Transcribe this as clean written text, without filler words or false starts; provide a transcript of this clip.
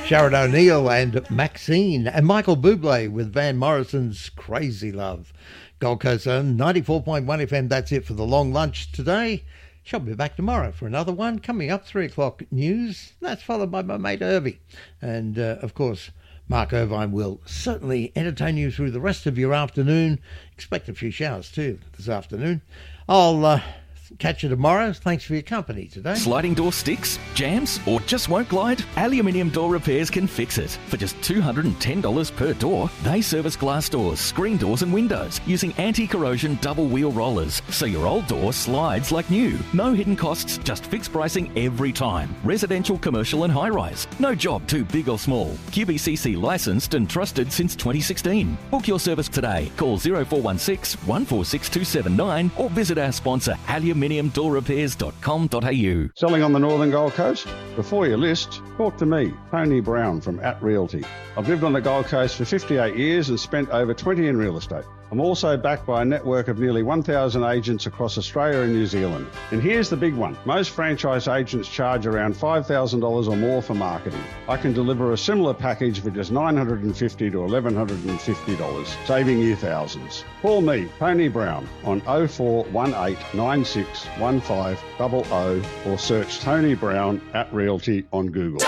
Sharon O'Neill and Maxine, and Michael Bublé with Van Morrison's Crazy Love. Gold Coast Zone 94.1 FM. That's it for the long lunch today. Shall be back tomorrow for another one. Coming up, 3 o'clock news. That's followed by my mate Irvie. And, of course, Mark Irvine will certainly entertain you through the rest of your afternoon. Expect a few showers too this afternoon. I'll catch you tomorrow. Thanks for your company today. Sliding door sticks, jams, or just won't glide? Aluminium Door Repairs can fix it. For just $210 per door, they service glass doors, screen doors and windows using anti-corrosion double wheel rollers, so your old door slides like new. No hidden costs, just fixed pricing every time. Residential, commercial and high-rise. No job too big or small. QBCC licensed and trusted since 2016. Book your service today. Call 0416 146 279 or visit our sponsor aluminiumdoorrepairs.com.au. Selling on the Northern Gold Coast? Before you list, talk to me, Tony Brown from At Realty. I've lived on the Gold Coast for 58 years and spent over 20 in real estate. I'm also backed by a network of nearly 1,000 agents across Australia and New Zealand. And here's the big one. Most franchise agents charge around $5,000 or more for marketing. I can deliver a similar package for just $950 to $1,150, saving you thousands. Call me, Tony Brown, on 0418 96 1500 or search Tony Brown at Realty on Google.